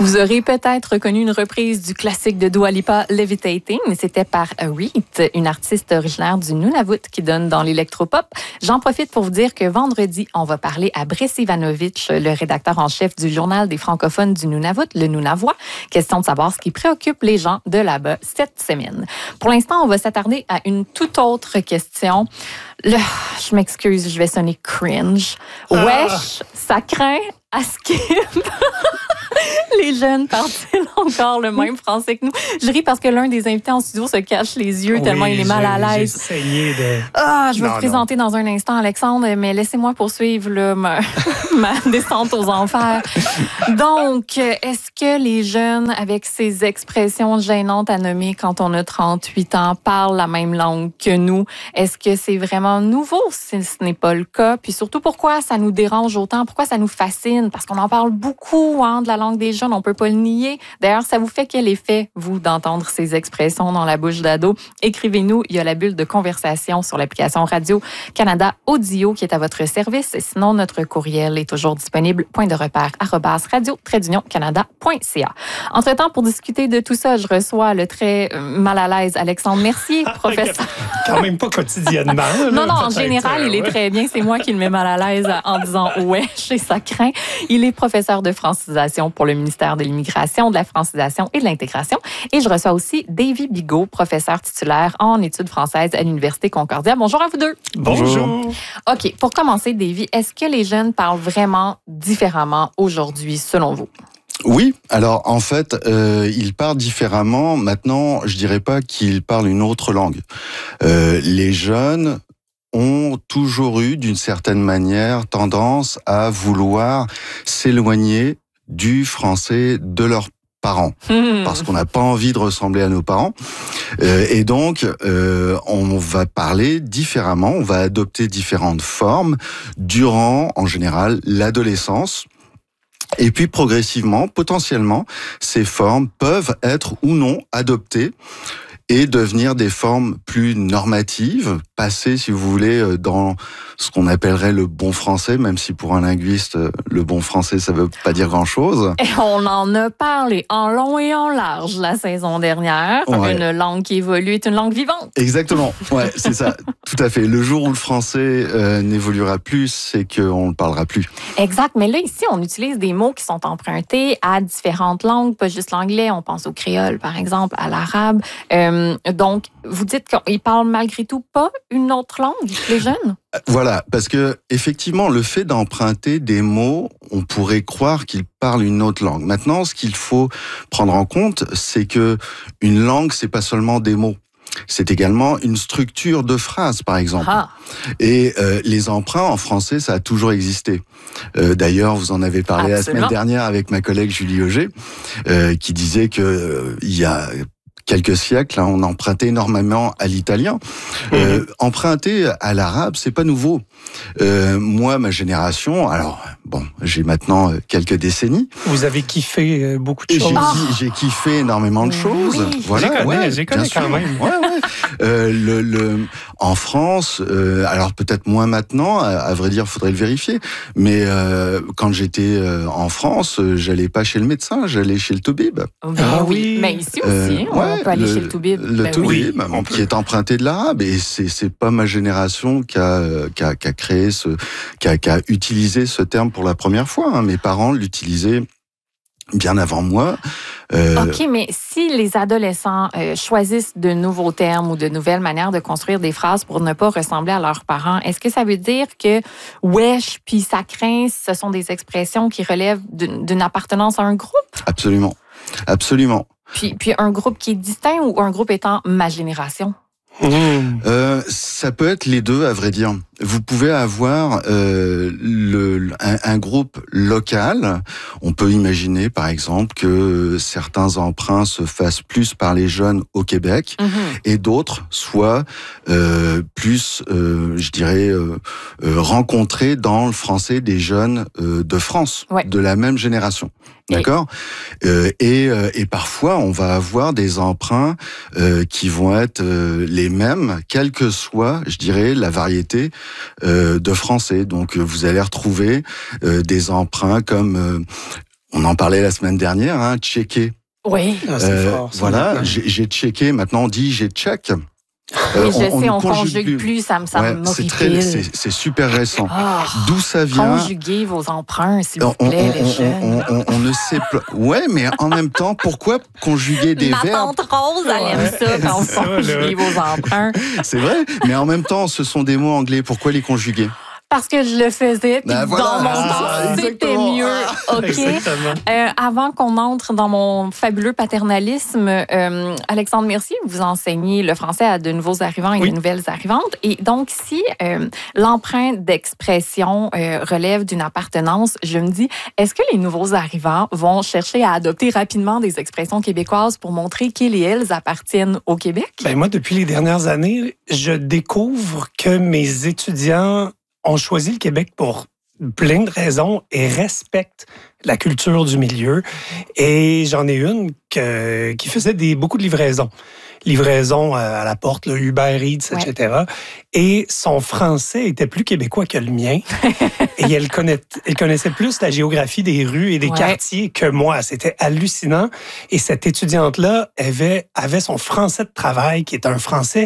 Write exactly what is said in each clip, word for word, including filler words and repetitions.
Vous aurez peut-être reconnu une reprise du classique de Dua Lipa, Levitating. C'était par Reet, une artiste originaire du Nunavut qui donne dans l'électropop. J'en profite pour vous dire que vendredi, on va parler à Brice Ivanovic, le rédacteur en chef du Journal des francophones du Nunavut, le Nunavois. Question de savoir ce qui préoccupe les gens de là-bas cette semaine. Pour l'instant, on va s'attarder à une toute autre question. Le, je m'excuse, je vais sonner cringe. Ah. Wesh, ça craint à skip. Les jeunes parlent-ils encore le même français que nous? Je ris parce que l'un des invités en studio se cache les yeux oui, tellement il est mal à l'aise. J'ai essayé de... Ah, je vais non, vous présenter non. dans un instant, Alexandre, mais laissez-moi poursuivre là, ma, ma descente aux enfers. Donc, est-ce que les jeunes, avec ces expressions gênantes à nommer quand on a trente-huit ans, parlent la même langue que nous? Est-ce que c'est vraiment nouveau si ce n'est pas le cas? Puis surtout, pourquoi ça nous dérange autant? Pourquoi ça nous fascine? Parce qu'on en parle beaucoup hein, de la langue des jeunes, on peut pas le nier. D'ailleurs, ça vous fait quel effet, vous, d'entendre ces expressions dans la bouche d'ado? Écrivez-nous, il y a la bulle de conversation sur l'application Radio-Canada Audio qui est à votre service. Sinon, notre courriel est toujours disponible, point de repère, arobase radio-canada.ca. Entre-temps, pour discuter de tout ça, je reçois le très mal à l'aise Alexandre Mercier, professeur. Quand même pas quotidiennement. Là, non, non, en général, il est très bien. C'est moi qui le mets mal à l'aise en disant « ouais » chez ça craint. Il est professeur de francisation pour le ministère de l'Immigration, de la francisation et de l'intégration. Et je reçois aussi Davy Bigot, professeur titulaire en études françaises à l'Université Concordia. Bonjour à vous deux. Bonjour. OK, pour commencer, Davy, est-ce que les jeunes parlent vraiment différemment aujourd'hui, selon vous? Oui, alors en fait, euh, ils parlent différemment. Maintenant, je dirais pas qu'ils parlent une autre langue. Euh, les jeunes ont toujours eu, d'une certaine manière, tendance à vouloir s'éloigner du français de leurs parents, mmh. parce qu'on n'a pas envie de ressembler à nos parents. Euh, et donc, euh, on va parler différemment, on va adopter différentes formes durant, en général, l'adolescence. Et puis, progressivement, potentiellement, ces formes peuvent être ou non adoptées et devenir des formes plus normatives, passer, si vous voulez, dans ce qu'on appellerait le bon français, même si pour un linguiste, le bon français, ça veut pas dire grand-chose. Et on en a parlé en long et en large la saison dernière. Ouais. Une langue qui évolue est une langue vivante. Exactement, ouais, c'est ça, tout à fait. Le jour où le français euh, n'évoluera plus, c'est qu'on ne parlera plus. Exact, mais là, ici, on utilise des mots qui sont empruntés à différentes langues, pas juste l'anglais, on pense au créole, par exemple, à l'arabe. Euh, donc, vous dites qu'ils parlent malgré tout pas une autre langue, les jeunes? Voilà, parce que effectivement, le fait d'emprunter des mots, on pourrait croire qu'ils parlent une autre langue. Maintenant, ce qu'il faut prendre en compte, c'est que une langue, c'est pas seulement des mots. C'est également une structure de phrase, par exemple. Ah. Et euh, les emprunts en français, ça a toujours existé. Euh, d'ailleurs, vous en avez parlé Absolument. La semaine dernière avec ma collègue Julie Auger, euh, qui disait que euh, il y a quelques siècles, hein, on empruntait énormément à l'italien. Mmh. Euh, emprunter à l'arabe, c'est pas nouveau. Euh, moi, ma génération, alors bon, j'ai maintenant quelques décennies. Vous avez kiffé beaucoup de et choses. J'ai, ah. j'ai kiffé énormément de choses. Oui. Voilà, j'ai connais, ouais, j'ai connais quand même. Ouais, ouais. Euh, le, le, en France, euh, alors peut-être moins maintenant, à, à vrai dire, faudrait le vérifier. Mais euh, quand j'étais euh, en France, j'allais pas chez le médecin, j'allais chez le toubib. Ben ah oui, mais ici aussi, euh, on ouais, peut aller le, chez le toubib. Le ben toubib, oui. qui est emprunté de l'arabe, et c'est c'est pas ma génération qui a qui a, qui a créé ce, qui a, qui a utilisé ce terme pour la première fois. Hein. Mes parents l'utilisaient bien avant moi. Euh... OK, mais si les adolescents euh, choisissent de nouveaux termes ou de nouvelles manières de construire des phrases pour ne pas ressembler à leurs parents, est-ce que ça veut dire que « wesh » puis « ça craint », ce sont des expressions qui relèvent d'une, d'une appartenance à un groupe? Absolument. Absolument. Puis, puis un groupe qui est distinct ou un groupe étant ma génération? Mmh. Euh, ça peut être les deux, à vrai dire. Vous pouvez avoir euh, le, un, un groupe local. On peut imaginer, par exemple, que certains emprunts se fassent plus par les jeunes au Québec mmh. et d'autres soient euh, plus, euh, je dirais, euh, euh, rencontrés dans le français des jeunes euh, de France, ouais. de la même génération. D'accord. Euh, et, euh, et parfois, on va avoir des emprunts euh, qui vont être euh, les mêmes, quelle que soit, je dirais, la variété euh, de français. Donc, vous allez retrouver euh, des emprunts comme euh, on en parlait la semaine dernière, hein, checker. Oui. Ah, c'est Euh, fort, ça. voilà, Ouais. j'ai, j'ai checké. Maintenant, on dit j'ai check. Euh, Oui, je sais, ne on conjugue plus, ça me ça Ouais, me c'est, très, m'horripile. c'est, c'est super récent. Ah, D'où ça vient? conjuguez vos emprunts, s'il vous On, plaît, on- les on- jeunes. on- on- on ne sait pas. Ouais, mais en même temps, pourquoi conjuguer des Ma verbes? tante Rose, elle aime ça quand C'est ça, vous conjuguez là. vos emprunts. C'est vrai, mais en même temps, ce sont des mots anglais. Pourquoi les conjuguer? Parce que je le faisais, puis Ben voilà, dans mon ah, temps, c'était exactement. mieux. OK? Exactement. Euh, avant qu'on entre dans mon fabuleux paternalisme, euh, Alexandre Mercier, vous enseignez le français à de nouveaux arrivants et Oui. de nouvelles arrivantes. Et donc, si euh, l'empreinte d'expression euh, relève d'une appartenance, je me dis, est-ce que les nouveaux arrivants vont chercher à adopter rapidement des expressions québécoises pour montrer qu'ils et elles appartiennent au Québec? Ben, moi, depuis les dernières années, je découvre que mes étudiants ont choisi le Québec pour plein de raisons et respectent la culture du milieu. Et j'en ai une que, qui faisait des, beaucoup de livraisons. Livraison à la porte, le Uber Eats, Ouais. et cetera. Et son français était plus québécois que le mien. Et elle, connaît, elle connaissait plus la géographie des rues et des Ouais. quartiers que moi. C'était hallucinant. Et cette étudiante-là avait, avait son français de travail, qui est un français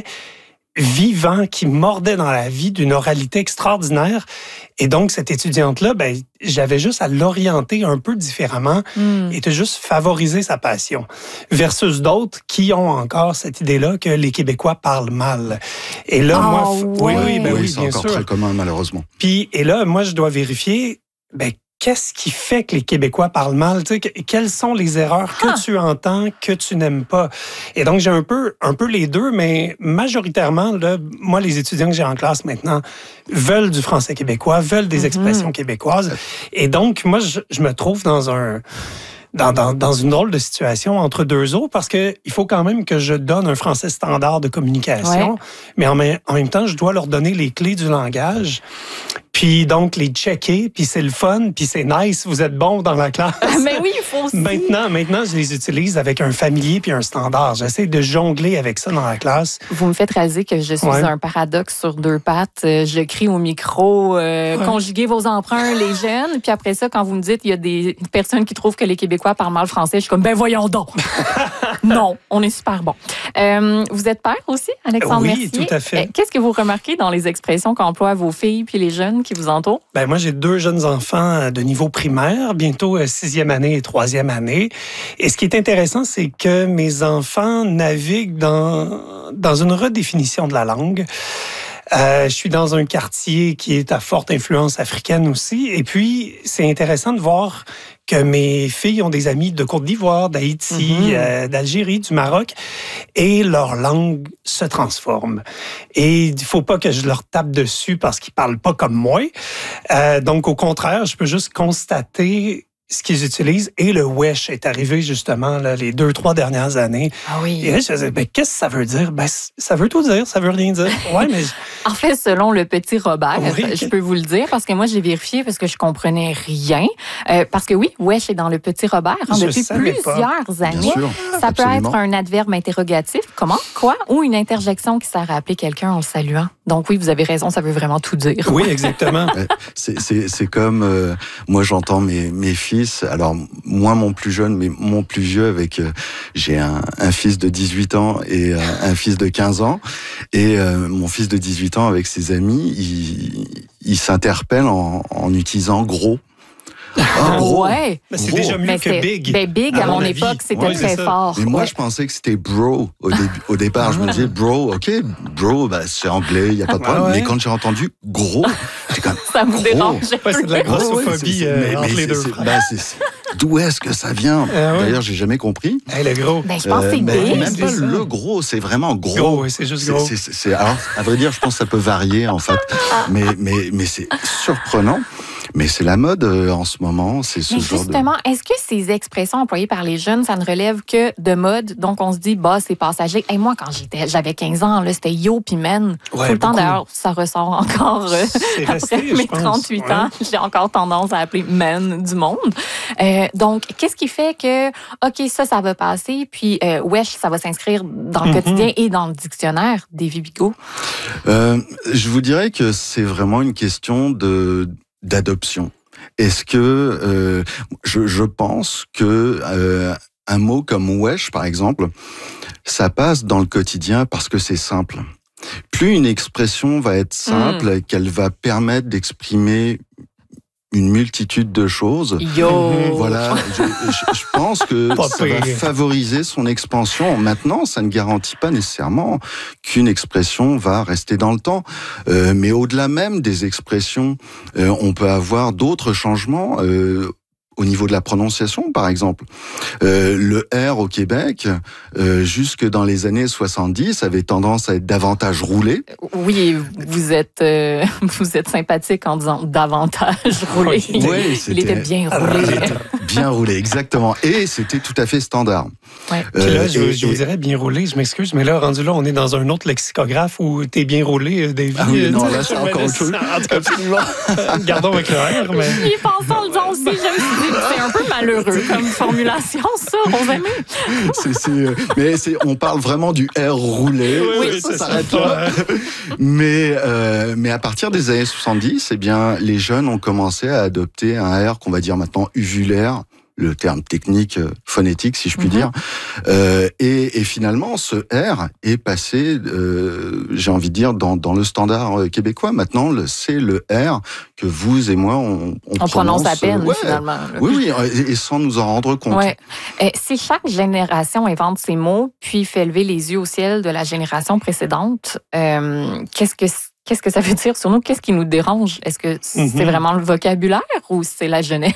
vivant, qui mordait dans la vie d'une oralité extraordinaire. Et donc, cette étudiante-là, ben, j'avais juste à l'orienter un peu différemment Hmm. et de juste favoriser sa passion. Versus d'autres qui ont encore cette idée-là que les Québécois parlent mal. Et là, Ah, moi, f- oui, ouais. oui, ben oui, c'est bien encore sûr. très commun, malheureusement. Puis, et là, moi, je dois vérifier, ben, qu'est-ce qui fait que les Québécois parlent mal? Tu sais, que- quelles sont les erreurs que Ah. tu entends, que tu n'aimes pas? Et donc, j'ai un peu, un peu les deux, mais majoritairement, là, moi, les étudiants que j'ai en classe maintenant veulent du français québécois, veulent des Mhm. expressions québécoises. Et donc, moi, je, je me trouve dans un... Dans, dans, dans une drôle de situation entre deux eaux parce que il faut quand même que je donne un français standard de communication, Ouais. mais en, même- en même temps, je dois leur donner les clés du langage. Puis donc, les checker, puis c'est le fun, puis c'est nice, vous êtes bon dans la classe. Mais oui, il faut aussi. Maintenant, maintenant, je les utilise avec un familier puis un standard. J'essaie de jongler avec ça dans la classe. Vous me faites réaliser que je suis Ouais. un paradoxe sur deux pattes. Euh, Je crie au micro, euh, Ouais. conjuguez vos emprunts, les jeunes. Puis après ça, quand vous me dites il y a des personnes qui trouvent que les Québécois parlent mal français, je suis comme, ben voyons donc. Non, on est super bon. Euh, vous êtes père aussi, Alexandre Oui, Mercier. tout à fait. Euh, Qu'est-ce que vous remarquez dans les expressions qu'emploient vos filles puis les jeunes qui vous entourent? Ben moi, j'ai deux jeunes enfants de niveau primaire, bientôt euh, sixième année et troisième année. Et ce qui est intéressant, c'est que mes enfants naviguent dans, dans une redéfinition de la langue. Euh, je suis dans un quartier qui est à forte influence africaine aussi. Et puis, c'est intéressant de voir que mes filles ont des amis de Côte d'Ivoire, d'Haïti, Mhm. euh, d'Algérie, du Maroc, et leur langue se transforme. Et il faut pas que je leur tape dessus parce qu'ils parlent pas comme moi. Euh, donc, au contraire, je peux juste constater ce qu'ils utilisent. Et le wesh est arrivé justement là, les deux, trois dernières années. Ah oui. Et là, je disais, ben, qu'est-ce que ça veut dire? Ben, c- ça veut tout dire, ça veut rien dire. Ouais, mais En fait, selon le petit Robert, Oui. je peux vous le dire, parce que moi, j'ai vérifié parce que je comprenais rien. Euh, parce que oui, wesh est dans le petit Robert hein, Je depuis savais pas. plusieurs années. Bien sûr. Ça peut absolument. être un adverbe interrogatif, comment, quoi, ou une interjection qui sert à appeler quelqu'un en le saluant. Donc oui, vous avez raison, ça veut vraiment tout dire. oui, exactement. Ouais, C'est, c'est, c'est comme, euh, moi j'entends mes, mes fils, alors moi mon plus jeune, mais mon plus vieux, avec euh, j'ai un, un fils de dix-huit ans et euh, un fils de quinze ans, et euh, mon fils de dix-huit ans avec ses amis, il, il s'interpelle en, en utilisant gros. Ah, gros. Ouais. Mais c'est Gros. déjà mieux Mais que c'est- big. Ben, big, à, à mon mon avis. époque, c'était Ouais, très c'est ça. fort. Mais moi, Ouais. je pensais que c'était bro au, début, au départ. Je me disais bro, ok, bro, bah, c'est anglais, il y a pas de problème. Ouais, ouais. Mais quand j'ai entendu gros, j'étais comme Ça me gros. dérangeait. Ouais, c'est de la plus. Ouais, ouais, grossophobie c'est- c'est- euh, mais- entre mais les c'est- deux c'est- frères. bah, c'est- c'est- D'où est-ce que ça vient? Ah ouais. D'ailleurs, j'ai jamais compris. Hey, le gros. Ben, je pense que Euh, c'est mais big. même c'est pas ça. le gros, c'est vraiment gros. Gros, oui, c'est juste C'est- gros. c'est- c'est- c'est- alors, à vrai dire, je pense que ça peut varier en fait, mais mais mais c'est surprenant. Mais c'est la mode euh, en ce moment, c'est ce Mais genre de. justement, est-ce que ces expressions employées par les jeunes, ça ne relève que de mode? Donc, on se dit, bah, c'est passager. Et moi, quand j'étais, j'avais quinze ans, là, c'était yo puis men. Ouais, Tout le temps, beaucoup. d'ailleurs, ça ressort encore euh, C'est resté, après je mes pense. trente-huit Ouais. ans. J'ai encore tendance à appeler men du monde. Euh, donc, qu'est-ce qui fait que, OK, ça, ça va passer, puis euh, wesh, ça va s'inscrire dans le Mhm. quotidien et dans le dictionnaire des Bigot? Euh, je vous dirais que c'est vraiment une question de d'adoption. Est-ce que euh, je, je pense que euh, un mot comme wesh, par exemple, ça passe dans le quotidien parce que c'est simple. Plus une expression va être simple, mmh. qu'elle va permettre d'exprimer une multitude de choses. Yo. Voilà, je, je, je pense que ça va favoriser son expansion. Maintenant, ça ne garantit pas nécessairement qu'une expression va rester dans le temps. Euh, mais au-delà même des expressions, euh, on peut avoir d'autres changements. Euh, Au niveau de la prononciation, par exemple, euh, le R au Québec, euh, jusque dans les années soixante-dix, avait tendance à être davantage roulé. Oui, vous êtes euh, vous êtes sympathique en disant davantage roulé. Oui, il était bien roulé. Bien roulé, exactement. Et c'était tout à fait standard. Ouais. Euh, là, je, et, je vous dirais bien roulé, je m'excuse, mais là, rendu là, on est dans un autre lexicographe où t'es bien roulé, David. Ah oui, non, là, c'est encore autre chose. En tout cas, absolument. Gardons avec le R, mais... J'y ai pensé en le disant aussi, je me suis dit, c'est un peu malheureux comme formulation, ça, Rosemée. c'est, c'est, mais c'est, on parle vraiment du R roulé, oui, oui, ça c'est s'arrête ça. là. mais, euh, mais à partir des années soixante-dix, eh bien, les jeunes ont commencé à adopter un R qu'on va dire maintenant uvulaire, le terme technique, phonétique, si je puis mm-hmm. dire. Euh, et, et finalement, ce R est passé, euh, j'ai envie de dire, dans, dans le standard québécois. Maintenant, le, c'est le R que vous et moi, on, on, on prononce, prononce à peine, ouais, finalement. Oui, oui, et, et sans nous en rendre compte. Ouais. Et si chaque génération invente ses mots, puis fait lever les yeux au ciel de la génération précédente, euh, qu'est-ce que Qu'est-ce que ça veut dire sur nous? Qu'est-ce qui nous dérange? Est-ce que c'est mm-hmm. vraiment le vocabulaire ou c'est la jeunesse?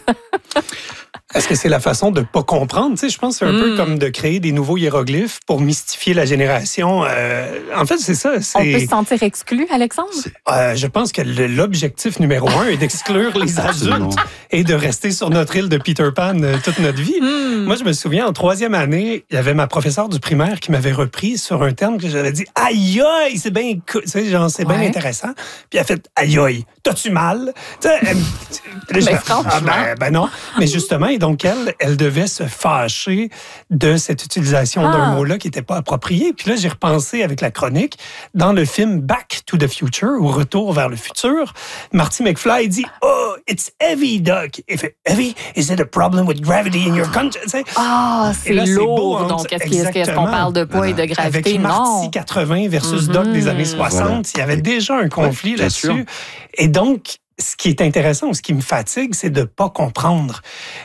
Est-ce que c'est la façon de ne pas comprendre? Tu sais, je pense que c'est un mm. peu comme de créer des nouveaux hiéroglyphes pour mystifier la génération. Euh, en fait, c'est ça. C'est... On peut se sentir exclu, Alexandre? Euh, je pense que l'objectif numéro un est d'exclure les adultes et de rester sur notre île de Peter Pan euh, toute notre vie. Mm. Moi, je me souviens, en troisième année, il y avait ma professeure du primaire qui m'avait repris sur un terme que j'avais dit « Aïe, aïe, c'est bien cool. Tu sais, genre, c'est ouais. bien intéressant. » Puis elle a fait « Aïe, aïe, t'as-tu mal? » Tu sais, elle... ben, fait, ah, ben, ben non. Mais justement, et donc elle, elle devait se fâcher de cette utilisation ah. d'un mot-là qui n'était pas approprié. Puis là, j'ai repensé avec la chronique, dans le film Back to the Future, ou Retour vers le futur, Marty McFly dit « Oh, it's heavy, Doc. If it heavy, is it a problem with gravity in your country? » Ah, c'est là, lourd. C'est donc, est-ce, est-ce qu'on parle de poids voilà. et de gravité? Avec non. Marty quatre-vingts versus mm-hmm. Doc des années soixante, voilà. il y avait déjà un conflit ouais, là-dessus. Sûr. Et donc, ce qui est intéressant, ce qui me fatigue, c'est de ne pas comprendre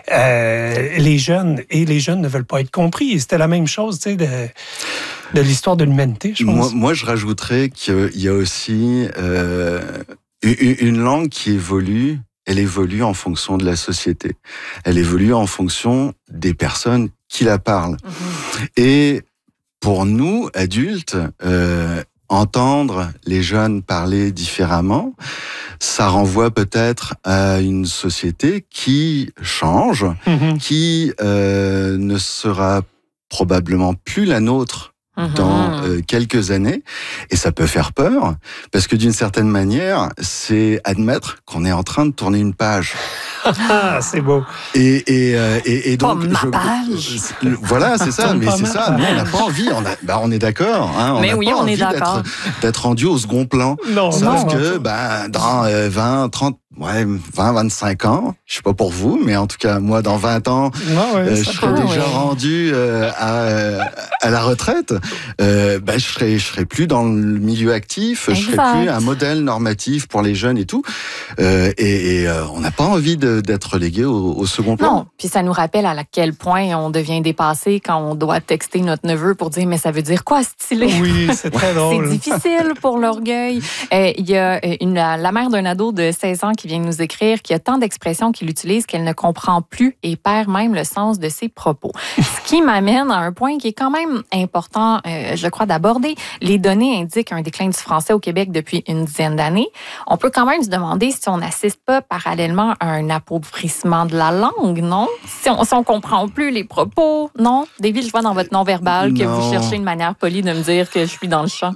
euh, les jeunes. Et les jeunes ne veulent pas être compris. Et c'était la même chose, tu sais, de, de l'histoire de l'humanité, je pense. Moi, moi je rajouterais qu'il y a aussi euh, une langue qui évolue. Elle évolue en fonction de la société. Elle évolue en fonction des personnes qui la parlent. Mm-hmm. Et pour nous, adultes, euh, entendre les jeunes parler différemment, ça renvoie peut-être à une société qui change, mmh. qui euh, ne sera probablement plus la nôtre mmh. dans euh, quelques années. Et ça peut faire peur, parce que d'une certaine manière, c'est admettre qu'on est en train de tourner une page. Ah, c'est beau. Et, et, et, et donc, oh, je, je, voilà, c'est ça, mais c'est ça. Nous, on n'a pas envie. On, a, bah, on est d'accord. Hein, on mais n'a oui, pas on envie est d'accord. D'être, d'être rendu au second plan. Non, Sauf non, que, bah, dans euh, vingt, trente, ouais, vingt, vingt-cinq ans, je sais pas pour vous, mais en tout cas, moi, dans vingt ans, non, ouais, euh, je serai déjà ouais. rendu euh, à, à la retraite. Euh, bah, je serai, je serai plus dans le milieu actif. Exact. Je serai plus un modèle normatif pour les jeunes et tout. Euh, et et euh, on n'a pas envie de, d'être relégué au, au second plan. Non, puis ça nous rappelle à quel point on devient dépassé quand on doit texter notre neveu pour dire « mais ça veut dire quoi, stylé? » Oui, c'est très drôle. C'est difficile pour l'orgueil. Il y a une, la mère d'un ado de seize ans qui vient nous écrire qu'il y a tant d'expressions qu'il utilise qu'elle ne comprend plus et perd même le sens de ses propos. Ce qui m'amène à un point qui est quand même important, euh, je crois, d'aborder. Les données indiquent un déclin du français au Québec depuis une dizaine d'années. On peut quand même se demander si on n'assiste pas parallèlement à un appauvrissement de la langue, non? Si on ne comprend plus les propos, non? David, je vois dans votre non-verbal que non. vous cherchez une manière polie de me dire que je suis dans le champ.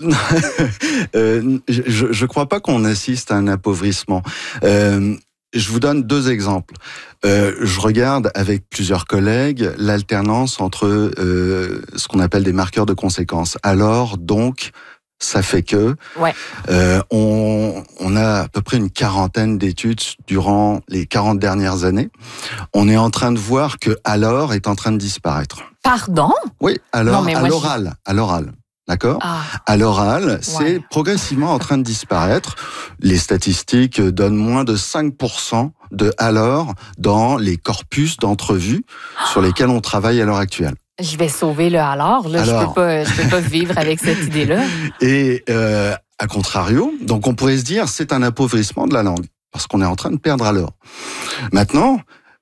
euh, je ne crois pas qu'on assiste à un appauvrissement. Euh, je vous donne deux exemples. Euh, je regarde avec plusieurs collègues l'alternance entre euh, ce qu'on appelle des marqueurs de conséquences. Alors, donc, ça fait que. Ouais. Euh, on, on a à peu près une quarantaine d'études durant les quarante dernières années. On est en train de voir que alors est en train de disparaître. Pardon? Oui, alors Non, à moi, l'oral, à l'oral. D'accord? Ah. À l'oral, c'est Ouais. progressivement en train de disparaître. Les statistiques donnent moins de cinq pour cent de alors dans les corpus d'entrevues sur lesquels on travaille à l'heure actuelle. Je vais sauver le alors. Là, Alors. je peux pas, je peux pas vivre avec cette idée-là. Et euh, à contrario, donc on pourrait se dire c'est un appauvrissement de la langue parce qu'on est en train de perdre alors. Maintenant,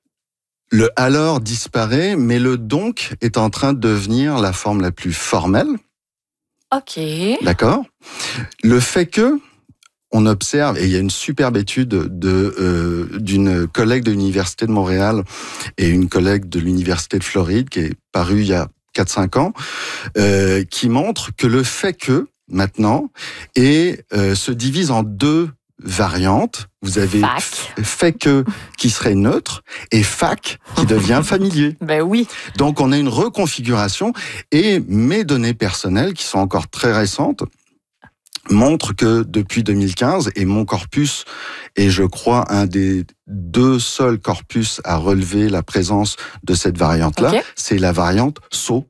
le alors disparaît, mais le donc est en train de devenir la forme la plus formelle. OK. D'accord. Le fait que on observe, et il y a une superbe étude de euh, d'une collègue de l'Université de Montréal et une collègue de l'Université de Floride qui est parue il y a quatre cinq ans, euh, qui montre que le fait que, maintenant, et euh, se divise en deux variantes. Vous avez Fac. f- fait que qui serait neutre et fac qui devient familier. Ben oui. Donc on a une reconfiguration et mes données personnelles qui sont encore très récentes montrent que depuis deux mille quinze, et mon corpus est, je crois, un des deux seuls corpus à relever la présence de cette variante-là, Okay. c'est la variante S O,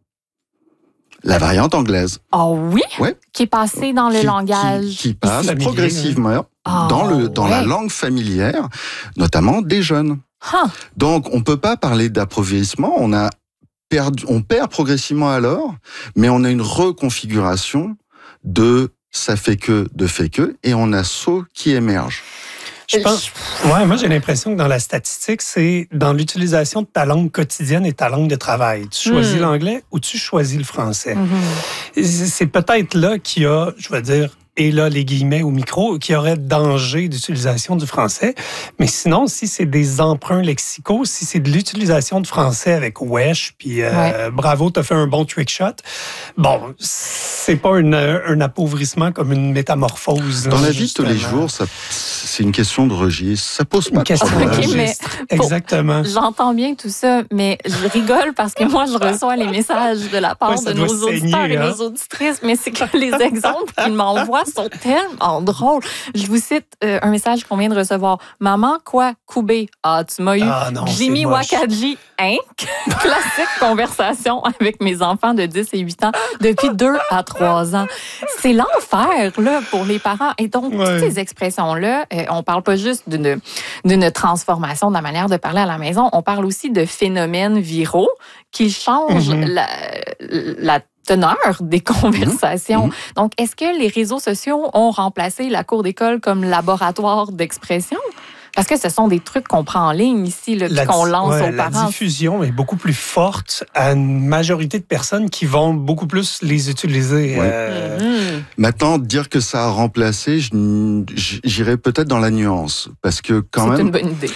la variante anglaise. Oh oui? Ouais. Qui est passé dans le qui, langage. Qui, qui passe familier, progressivement Ah, dans, le, dans ouais. la langue familière, notamment des jeunes. Huh. Donc, on peut pas parler d'appauvrissement. On a perdu, on perd progressivement alors, mais on a une reconfiguration de ça fait que, de fait que, et on a so qui émerge. Je pense, ouais, moi, j'ai l'impression que dans la statistique, c'est dans l'utilisation de ta langue quotidienne et ta langue de travail. Tu choisis Mm. l'anglais ou tu choisis le français. Mhm. C'est peut-être là qu'il y a, je veux dire, et là, les guillemets au micro, qu'il y aurait danger d'utilisation du français. Mais sinon, si c'est des emprunts lexicaux, si c'est de l'utilisation de français avec wesh, puis euh, Ouais. bravo, t'as fait un bon trick shot, bon, c'est pas une, un appauvrissement comme une métamorphose. Dans là, la vie de tous les justement. jours, ça, c'est une question de registre. Ça pose pas Une de question de problème. Ok, mais registre. pour- Exactement. J'entends bien tout ça, mais je rigole parce que moi, je reçois les messages de la part Ouais, ça de doit nos saigner, auditeurs et hein? nos auditrices, mais c'est que les exemples qu'ils m'envoient sont tellement drôles. Je vous cite euh, un message qu'on vient de recevoir. Maman, quoi? Koubé. Ah, tu m'as eu. Ah non, Jimmy c'est moche. Wakaji, hein? Classique conversation avec mes enfants de dix et huit ans depuis deux à trois ans. C'est l'enfer, là, pour les parents. Et donc, Ouais. toutes ces expressions-là, euh, on parle pas juste d'une, d'une transformation de la manière de parler à la maison, on parle aussi de phénomènes viraux qui changent Mhm. la, la teneur des conversations. Mhm. Donc, est-ce que les réseaux sociaux ont remplacé la cour d'école comme laboratoire d'expression? Parce que ce sont des trucs qu'on prend en ligne ici, là, puis La, qu'on lance ouais, aux la parents. diffusion est beaucoup plus forte à une majorité de personnes qui vont beaucoup plus les utiliser. Ouais. euh, Mhm. Maintenant, dire que ça a remplacé, je- j'irais peut-être dans la nuance, parce que quand C'est même, une bonne idée.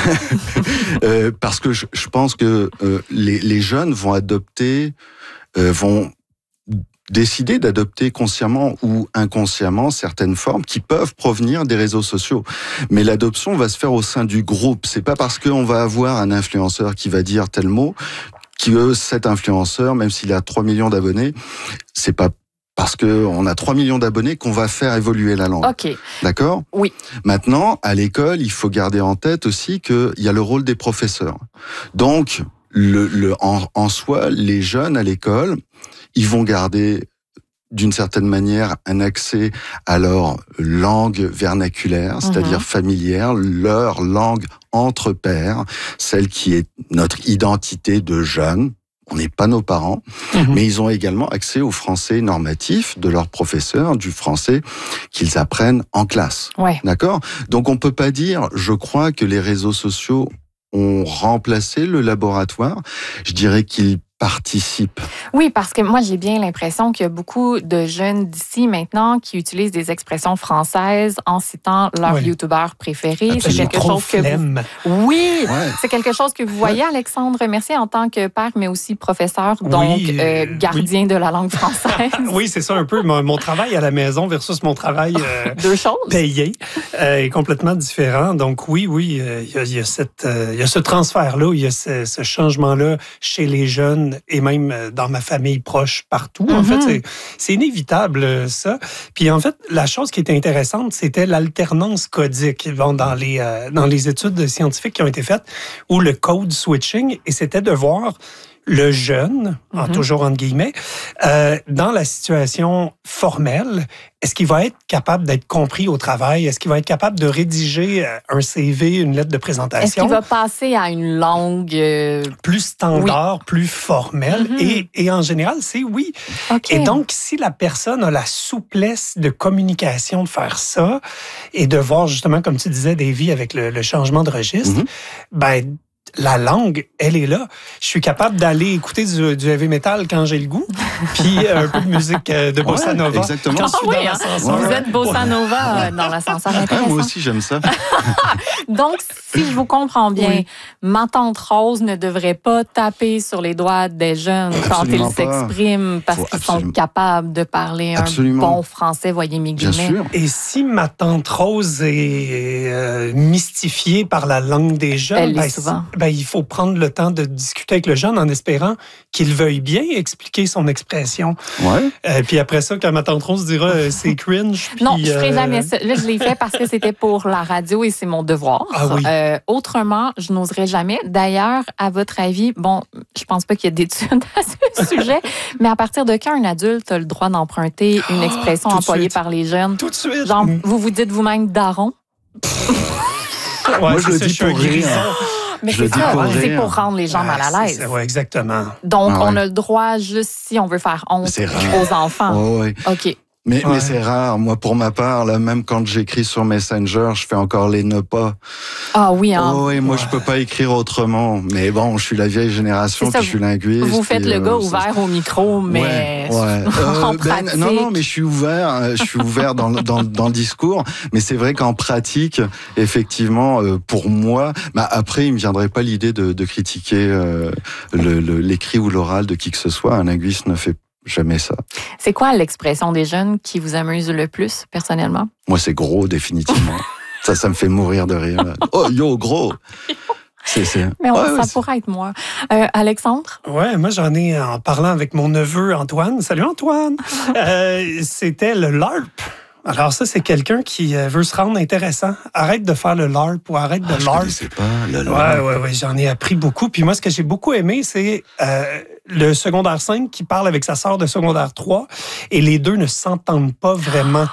euh, parce que je, je pense que euh, les, les jeunes vont adopter, euh, vont décider d'adopter consciemment ou inconsciemment certaines formes qui peuvent provenir des réseaux sociaux. Mais l'adoption va se faire au sein du groupe. C'est pas parce qu'on va avoir un influenceur qui va dire tel mot que cet influenceur, même s'il a trois millions d'abonnés, c'est pas parce qu'on a trois millions d'abonnés qu'on va faire évoluer la langue. OK. D'accord ? Oui. Maintenant, à l'école, il faut garder en tête aussi qu'il y a le rôle des professeurs. Donc, le, le, en, en soi, les jeunes à l'école, ils vont garder d'une certaine manière un accès à leur langue vernaculaire, c'est-à-dire familière, leur langue entre pairs, celle qui est notre identité de jeunes. On n'est pas nos parents, Mhm. mais ils ont également accès au français normatif de leurs professeurs, du français qu'ils apprennent en classe. Ouais. D'accord ? Donc on peut pas dire, je crois que les réseaux sociaux ont remplacé le laboratoire. Je dirais qu'ils participent. Oui, parce que moi, j'ai bien l'impression qu'il y a beaucoup de jeunes d'ici maintenant qui utilisent des expressions françaises en citant leur Oui. youtubeur préféré. C'est J'ai quelque trop chose que vous... flemme. Oui, Ouais. c'est quelque chose que vous voyez, Alexandre Mercier, en tant que père, mais aussi professeur, donc Oui, euh, euh, gardien de la langue française. Oui, c'est ça un peu. Mon, mon travail à la maison versus mon travail euh, Deux choses. payé euh, est complètement différent. Donc oui, oui, euh, il y a, il y a cette, euh, il y a ce transfert-là, il y a ce, ce changement-là chez les jeunes jeunes, et même dans ma famille proche, partout. Mm-hmm. En fait, c'est, c'est inévitable, ça. Puis en fait, la chose qui était intéressante, c'était l'alternance codique bon, dans, les, euh, dans les études scientifiques qui ont été faites, ou le code switching, et c'était de voir le jeune, en mm-hmm. toujours entre guillemets, euh, dans la situation formelle, est-ce qu'il va être capable d'être compris au travail? Est-ce qu'il va être capable de rédiger un C V, une lettre de présentation? Est-ce qu'il va passer à une langue... Euh... plus standard, oui. plus formelle? Mm-hmm. Et, et en général, c'est oui. Okay. Et donc, si la personne a la souplesse de communication de faire ça et de voir justement, comme tu disais, Davy, avec le, le changement de registre, mm-hmm. ben la langue, elle est là. Je suis capable d'aller écouter du, du heavy metal quand j'ai le goût, puis un peu de musique de bossa nova. Ouais, exactement. Quand je suis ah, dans oui, l'ascenseur. Vous êtes bossa nova ouais. dans l'ascenseur. Ah, moi aussi, j'aime ça. Donc, si je vous comprends bien, oui. ma tante Rose ne devrait pas taper sur les doigts des jeunes absolument quand ils pas. s'expriment parce Faut qu'ils absolument. sont capables de parler absolument. un bon français, voyez mes guillemets. Bien sûr. Et si ma tante Rose est euh, mystifiée par la langue des jeunes, Elle ben, l'est souvent. Ben, il faut prendre le temps de discuter avec le jeune en espérant qu'il veuille bien expliquer son expression. Ouais. Euh, puis après ça, quand ma tante Rose dira euh, c'est cringe. Puis, non, je ne ferai euh... jamais ça. Là, je l'ai fait parce que c'était pour la radio et c'est mon devoir. Ah oui. Euh, autrement, je n'oserais jamais. D'ailleurs, à votre avis, bon, je pense pas qu'il y ait d'études à ce sujet, mais à partir de quand un adulte a le droit d'emprunter une expression oh, employée par les jeunes? Tout de suite. Genre, vous vous dites vous-même daron? Ouais, Moi, je le dis pour rire. Mais c'est ça, c'est pour rendre les gens ah, mal à l'aise. Oui, exactement. Donc, ah, ouais. on a le droit juste si on veut faire honte aux enfants. Oh, oui. OK. Mais, ouais. mais c'est rare. Moi, pour ma part, là, même quand j'écris sur Messenger, je fais encore les ne pas. Ah oui, hein. Oh, oui, moi, ouais. je peux pas écrire autrement. Mais bon, je suis la vieille génération, ça, puis je suis linguiste. Vous faites le euh, gars ouvert au micro, mais ouais, ouais. en euh, pratique... ben, non, non, mais je suis ouvert. Je suis ouvert dans, dans, dans le discours. Mais c'est vrai qu'en pratique, effectivement, euh, pour moi, bah, après, il me viendrait pas l'idée de, de critiquer euh, le, le, l'écrit ou l'oral de qui que ce soit. Un linguiste ne fait jamais ça. C'est quoi l'expression des jeunes qui vous amuse le plus, personnellement? Moi, c'est gros, définitivement. ça, ça me fait mourir de rire. Oh, yo, gros! C'est, c'est... Mais on, ouais, ça ouais, pourrait être moi. Euh, Alexandre? Ouais, moi, j'en ai en parlant avec mon neveu Antoine. Salut Antoine! euh, c'était le LARP. Alors ça, c'est quelqu'un qui veut se rendre intéressant. Arrête de faire le LARP ou arrête de ah, LARP. Je sais pas, le LARP. Ouais, ouais, ouais, j'en ai appris beaucoup. Puis moi, ce que j'ai beaucoup aimé, c'est euh, le secondaire cinq qui parle avec sa sœur de secondaire trois et les deux ne s'entendent pas vraiment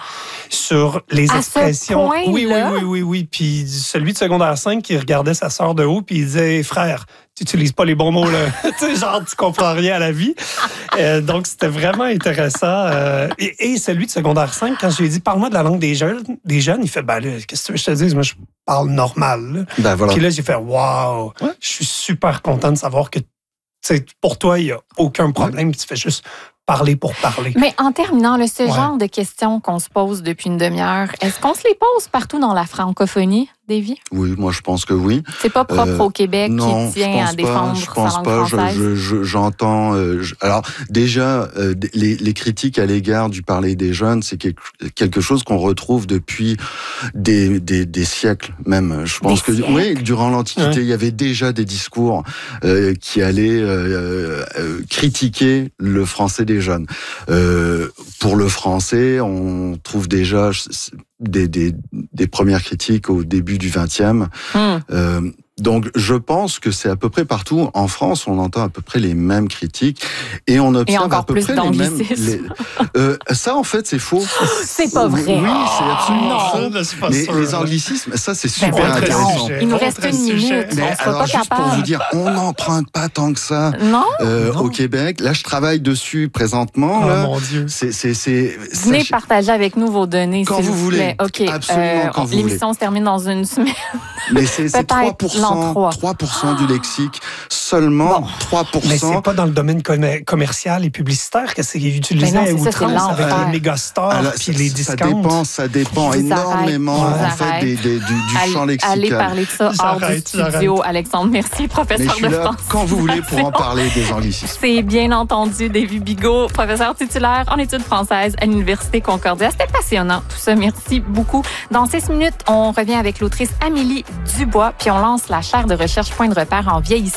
sur les à expressions. Ce oui, oui, point-là? oui, oui, oui. Puis celui de secondaire cinq qui regardait sa sœur de haut puis il disait hey, frère, tu n'utilises pas les bons mots, là. Tu sais, genre, tu comprends rien à la vie. Euh, donc, c'était vraiment intéressant. Euh, et, et celui de secondaire cinq, quand je lui ai dit, parle-moi de la langue des jeunes, des jeunes, il fait, ben là, qu'est-ce que tu veux que je te dise? Moi, je parle normal. Là. Ben voilà. Puis là, j'ai fait, waouh, ouais. Je suis super content de savoir que, tu sais, pour toi, il n'y a aucun problème. Ouais. Tu fais juste parler pour parler. Mais en terminant, là, ce ouais. genre de questions qu'on se pose depuis une demi-heure, est-ce qu'on se les pose partout dans la francophonie, Davy? Oui, moi je pense que oui. C'est pas propre euh, au Québec non, qui tient à défendre je pense sa langue pas. française? Je, je, j'entends. Euh, je, alors déjà, euh, les, les critiques à l'égard du parler des jeunes, c'est quelque chose qu'on retrouve depuis des, des, des siècles même. Je pense des que siècles. oui, durant l'Antiquité, ouais. il y avait déjà des discours euh, qui allaient euh, euh, critiquer le français des jeunes. Euh, pour le français, on trouve déjà Des, des, des premières critiques au début du vingtième. Mmh. Euh, donc, je pense que c'est à peu près partout. En France, on entend à peu près les mêmes critiques et on observe et à peu près les mêmes. Les, euh, ça, en fait, c'est faux. C'est pas vrai. Oui, c'est absolument non. faux. Mais sûr, les ouais. anglicismes, ça, c'est Ben super ouais, intéressant. Il nous reste une minute. Mais on sera alors, pas juste capable. pour vous dire, on n'emprunte pas tant que ça non? Euh, non. au Québec. Là, je travaille dessus présentement. Oh là. mon Dieu. C'est, c'est, c'est, Venez sachez... partager avec nous vos données, quand s'il vous vous voulez. plaît. OK. Absolument, euh, quand vous l'émission voulez. se termine dans une semaine. Mais c'est, c'est trois pour cent, l'an trois. trois pour cent du lexique. Seulement bon. trois pour cent. Mais c'est pas dans le domaine com- commercial et publicitaire que c'est utilisé non, c'est à ça, c'est outrance avec l'enfer. les mégastores puis les ça discounts. dépend, ça dépend Je vous énormément arrête, en fait des, des, du, du allez, champ lexical. Allez parler de ça hors du J'arrête, studio, j'arrête. Alexandre. Merci, Mais professeur je suis de là français. quand vous voulez pour en parler des anglicismes. C'est bien entendu Davy Bigot, professeur titulaire en études françaises à l'Université Concordia. C'était passionnant, tout ça. Merci beaucoup. Dans six minutes, on revient avec l'autrice Amélie Dubois, puis on lance la chaire de recherche Point de repère en vieillissement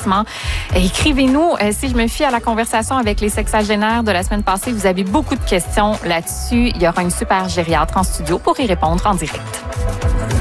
Écrivez-nous. Euh, si je me fie à la conversation avec les sexagénaires de la semaine passée, vous avez beaucoup de questions là-dessus. Il y aura une super gériatre en studio pour y répondre en direct.